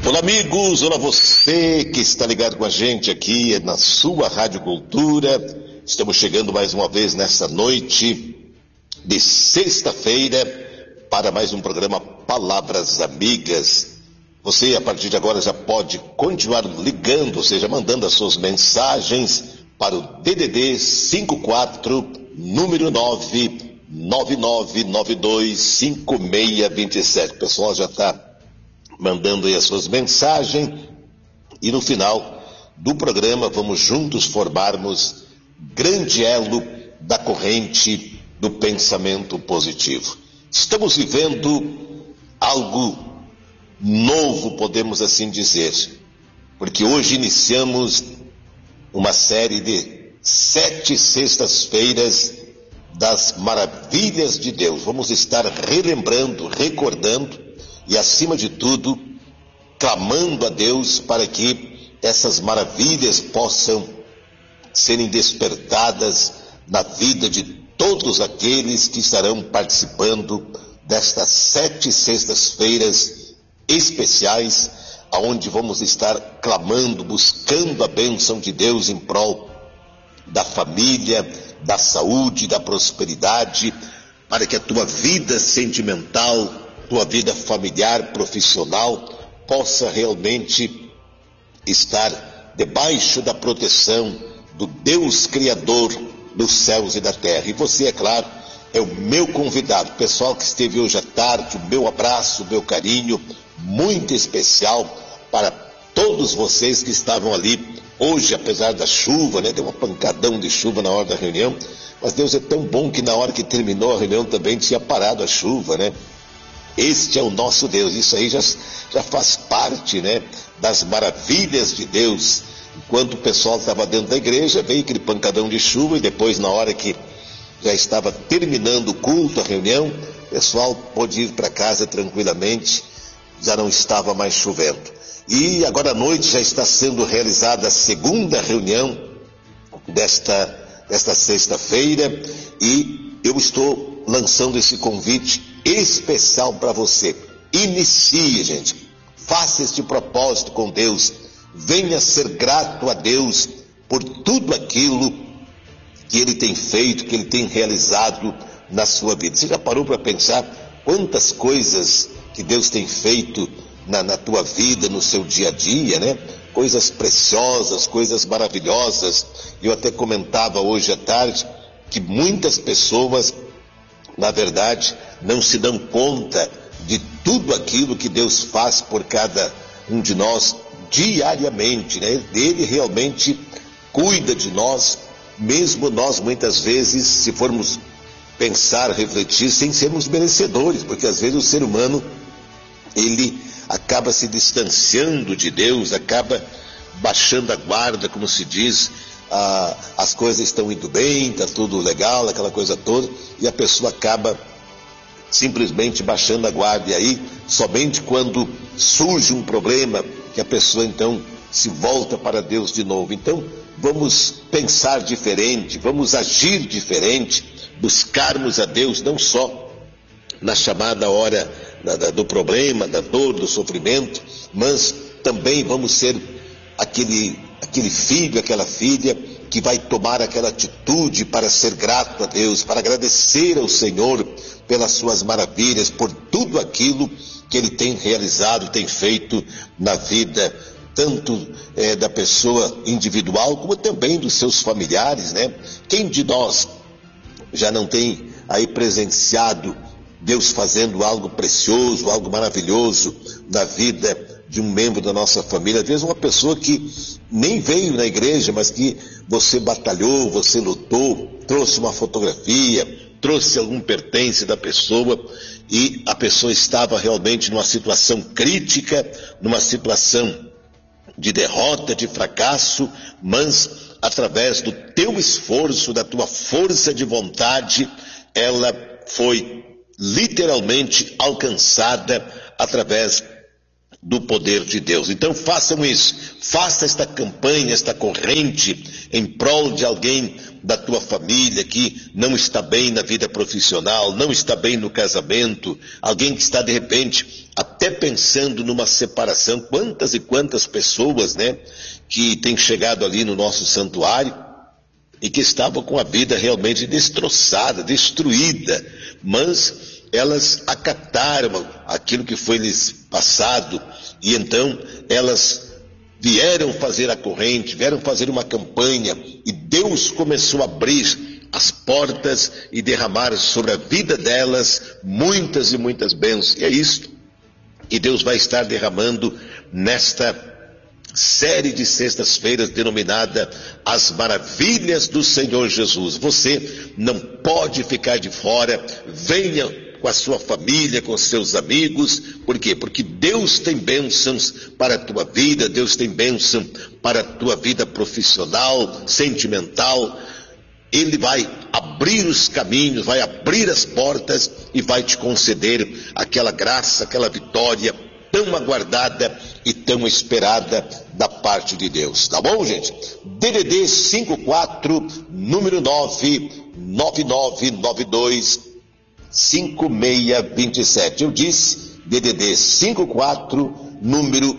Olá amigos, olá você que está ligado com a gente aqui na sua Rádio Cultura. Estamos chegando mais uma vez nessa noite de sexta-feira para mais um programa Palavras Amigas. Você a partir de agora já pode continuar ligando, ou seja, mandando as suas mensagens para o DDD 54, número 999925627. O pessoal já está mandando aí as suas mensagens e no final do programa vamos juntos formarmos grande elo da corrente do pensamento positivo. Estamos vivendo algo novo, podemos assim dizer, porque hoje iniciamos uma série de 7 sextas-feiras das maravilhas de Deus. Vamos estar relembrando, recordando e, acima de tudo, clamando a Deus para que essas maravilhas possam serem despertadas na vida de todos aqueles que estarão participando destas 7 sextas-feiras especiais, aonde vamos estar clamando, buscando a bênção de Deus em prol da família, da saúde, da prosperidade, para que a tua vida sentimental, tua vida familiar, profissional, possa realmente estar debaixo da proteção do Deus Criador dos céus e da terra. E você, é claro, é o meu convidado. Pessoal que esteve hoje à tarde, o meu abraço, o meu carinho, muito especial para todos vocês que estavam ali hoje, apesar da chuva, né? Deu uma pancadão de chuva na hora da reunião, mas Deus é tão bom que na hora que terminou a reunião também tinha parado a chuva, né? Este é o nosso Deus, isso aí já faz parte, né, das maravilhas de Deus. Enquanto o pessoal estava dentro da igreja, veio aquele pancadão de chuva e depois, na hora que já estava terminando o culto, a reunião, o pessoal pôde ir para casa tranquilamente, já não estava mais chovendo. E agora à noite já está sendo realizada a segunda reunião desta sexta-feira e eu estou lançando esse convite especial para você. Inicie, gente. Faça este propósito com Deus. Venha ser grato a Deus por tudo aquilo que Ele tem feito, que Ele tem realizado na sua vida. Você já parou para pensar quantas coisas que Deus tem feito na tua vida, no seu dia a dia, né? Coisas preciosas, coisas maravilhosas. Eu até comentava hoje à tarde que muitas pessoas, na verdade, não se dão conta de tudo aquilo que Deus faz por cada um de nós diariamente, né? Ele realmente cuida de nós, mesmo nós muitas vezes, se formos pensar, refletir, sem sermos merecedores, porque às vezes o ser humano, ele acaba se distanciando de Deus, acaba baixando a guarda, como se diz, as coisas estão indo bem, está tudo legal, aquela coisa toda, e a pessoa acaba simplesmente baixando a guarda, e aí somente quando surge um problema que a pessoa então se volta para Deus de novo. Então vamos pensar diferente, vamos agir diferente, buscarmos a Deus não só na chamada hora do problema, da dor, do sofrimento, mas também vamos ser aquele filho, aquela filha que vai tomar aquela atitude para ser grato a Deus, para agradecer ao Senhor pelas suas maravilhas, por tudo aquilo que Ele tem realizado, tem feito na vida, tanto da pessoa individual, como também dos seus familiares, né? Quem de nós já não tem aí presenciado Deus fazendo algo precioso, algo maravilhoso na vida de um membro da nossa família? Às vezes uma pessoa que nem veio na igreja, mas que você batalhou, você lutou, trouxe uma fotografia, trouxe algum pertence da pessoa e a pessoa estava realmente numa situação crítica, numa situação de derrota, de fracasso, mas através do teu esforço, da tua força de vontade, ela foi literalmente alcançada através do poder de Deus. Então façam isso, faça esta campanha, esta corrente em prol de alguém da tua família que não está bem na vida profissional, não está bem no casamento, alguém que está de repente até pensando numa separação. Quantas e quantas pessoas, né, que têm chegado ali no nosso santuário e que estavam com a vida realmente destroçada, destruída, mas elas acataram aquilo que foi lhes passado e então elas vieram fazer a corrente, vieram fazer uma campanha e Deus começou a abrir as portas e derramar sobre a vida delas muitas e muitas bênçãos. E é isso que Deus vai estar derramando nesta série de sextas-feiras denominada As Maravilhas do Senhor Jesus. Você não pode ficar de fora, venha com a sua família, com os seus amigos. Por quê? Porque Deus tem bênçãos para a tua vida, Deus tem bênção para a tua vida profissional, sentimental. Ele vai abrir os caminhos, vai abrir as portas e vai te conceder aquela graça, aquela vitória tão aguardada e tão esperada da parte de Deus. Tá bom, gente? DDD 54, número 999925627. Eu disse DDD 54, número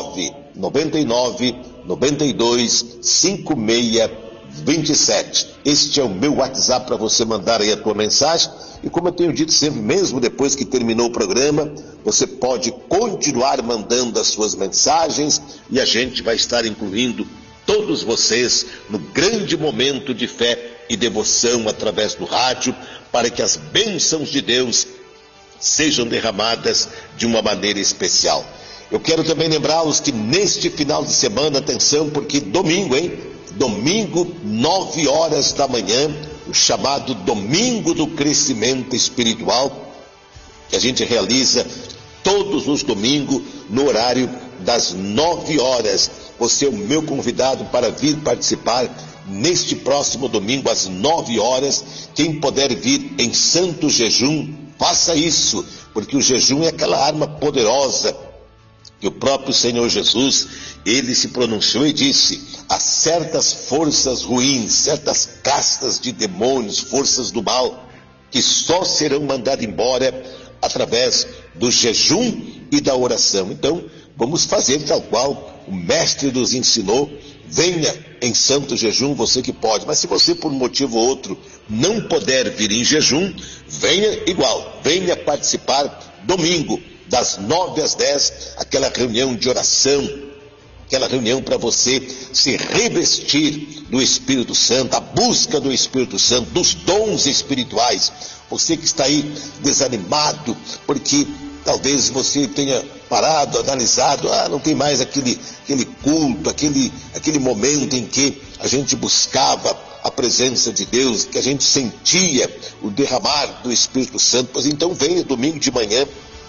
999925627. Este é o meu WhatsApp para você mandar aí a tua mensagem. E como eu tenho dito sempre, mesmo depois que terminou o programa, você pode continuar mandando as suas mensagens e a gente vai estar incluindo todos vocês no grande momento de fé e devoção através do rádio, para que as bênçãos de Deus sejam derramadas de uma maneira especial. Eu quero também lembrá-los que neste final de semana, atenção, porque domingo, domingo, 9 horas da manhã, o chamado Domingo do Crescimento Espiritual, que a gente realiza todos os domingos no horário das 9 horas. Você é o meu convidado para vir participar neste próximo domingo às 9 horas. Quem puder vir em santo jejum, faça isso, porque o jejum é aquela arma poderosa que o próprio Senhor Jesus, ele se pronunciou e disse: há certas forças ruins, certas castas de demônios, forças do mal, que só serão mandadas embora através do jejum e da oração. Então, vamos fazer tal qual o Mestre nos ensinou. Venha em santo jejum, você que pode, mas se você por um motivo ou outro não puder vir em jejum, venha igual, venha participar domingo, das 9 às 10, aquela reunião de oração, aquela reunião para você se revestir do Espírito Santo, a busca do Espírito Santo, dos dons espirituais. Você que está aí desanimado, porque talvez você tenha parado, analisado, não tem mais aquele culto, aquele momento em que a gente buscava a presença de Deus, que a gente sentia o derramar do Espírito Santo. Pois então venha domingo de manhã,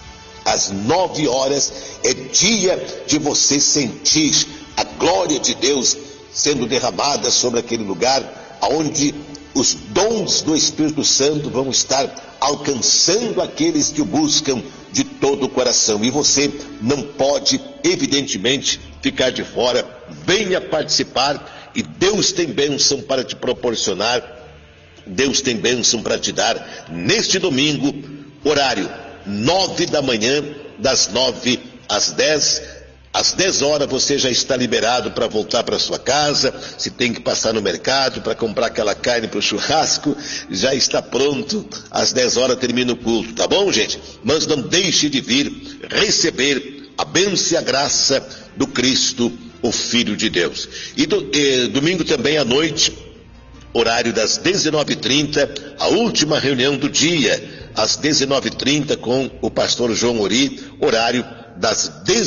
às 9 horas, é dia de você sentir a glória de Deus sendo derramada sobre aquele lugar, onde os dons do Espírito Santo vão estar alcançando aqueles que o buscam de todo o coração. E você não pode, evidentemente, ficar de fora. Venha participar, e Deus tem bênção para te proporcionar, Deus tem bênção para te dar neste domingo, horário 9 da manhã, das 9 às 10. Às 10 horas você já está liberado para voltar para sua casa. Se tem que passar no mercado para comprar aquela carne para o churrasco, já está pronto. Às 10 horas termina o culto, tá bom, gente? Mas não deixe de vir receber a bênção e a graça do Cristo, o Filho de Deus. E domingo também à noite, horário das 19h30, a última reunião do dia, às 19h30 com o pastor João Ori, horário das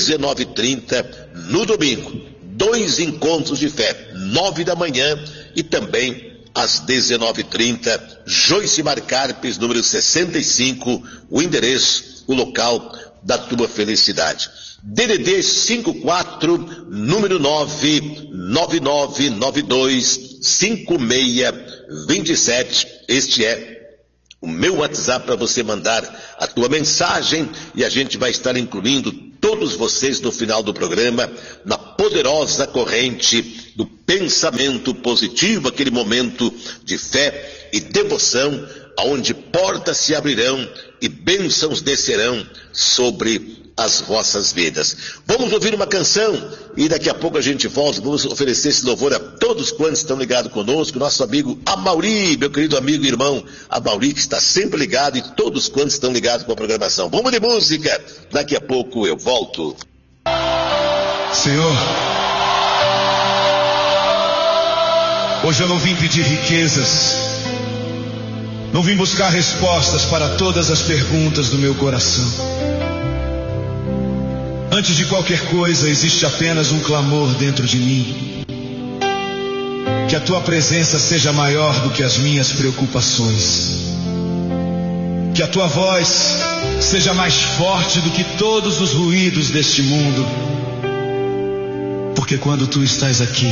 19h30 no domingo. 2 encontros de fé, 9 da manhã e também às 19h30, Joyce Marcarpes, número 65, o endereço, o local da tua felicidade. DDD 54, número 999925627. Este é o meu WhatsApp para você mandar a tua mensagem, e a gente vai estar incluindo todos vocês no final do programa, na poderosa corrente do pensamento positivo, aquele momento de fé e devoção, onde portas se abrirão e bênçãos descerão sobre as vossas vidas. Vamos ouvir uma canção e daqui a pouco a gente volta. Vamos oferecer esse louvor a todos quantos estão ligados conosco, nosso amigo Amauri, meu querido amigo e irmão Amauri, que está sempre ligado, e todos quantos estão ligados com a programação. Vamos de música, daqui a pouco eu volto. Senhor, hoje eu não vim pedir riquezas, não vim buscar respostas para todas as perguntas do meu coração. Antes de qualquer coisa, existe apenas um clamor dentro de mim. Que a tua presença seja maior do que as minhas preocupações. Que a tua voz seja mais forte do que todos os ruídos deste mundo. Porque quando tu estás aqui,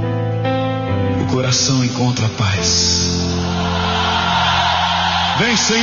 o coração encontra paz. Vem, Senhor.